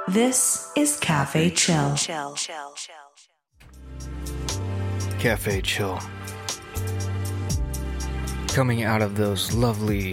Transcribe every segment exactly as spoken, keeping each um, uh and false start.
This is Cafe Chill. Cafe Chill. Coming out of those lovely,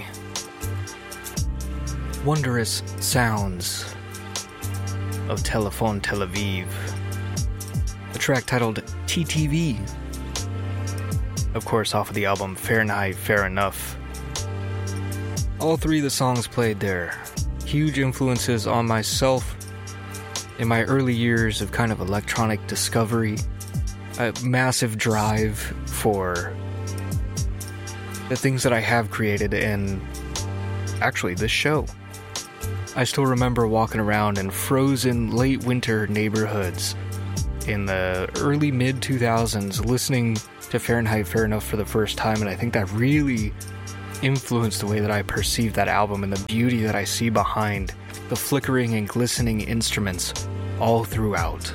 wondrous sounds of Telephone Tel Aviv. A track titled T T V. Of course, off of the album Fahrenheit Fair Enough. All three of the songs played there. Huge influences on myself in my early years of kind of electronic discovery. A massive drive for the things that I have created, and actually this show. I still remember walking around in frozen late winter neighborhoods in the early mid two thousands listening to Fahrenheit Fair Enough for the first time, and I think that really influenced the way that I perceive that album and the beauty that I see behind the flickering and glistening instruments all throughout.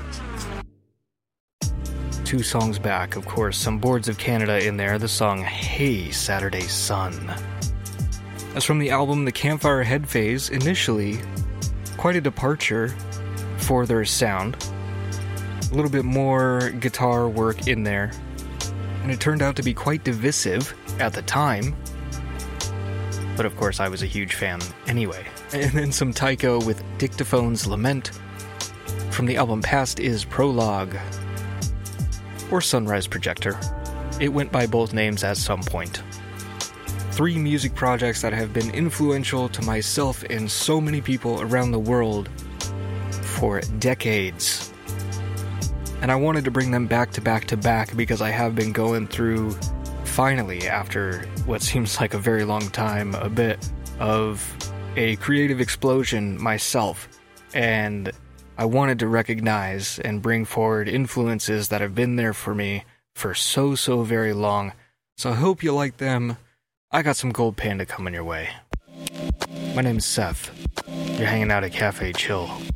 Two songs back, of course, some Boards of Canada in there, the song Hey Saturday Sun. That's from the album The Campfire Head Phase, initially quite a departure for their sound. A little bit more guitar work in there, and it turned out to be quite divisive at the time. But of course I was a huge fan anyway. And then some Tycho with Dictaphone's Lament from the album Past is Prologue, or Sunrise Projector. It went by both names at some point. Three music projects that have been influential to myself and so many people around the world for decades. And I wanted to bring them back to back to back because I have been going through, finally, after what seems like a very long time, a bit of a creative explosion myself. And I wanted to recognize and bring forward influences that have been there for me for so, so very long. So I hope you like them. I got some Gold Panda coming your way. My name is Seth. You're hanging out at Cafe Chill.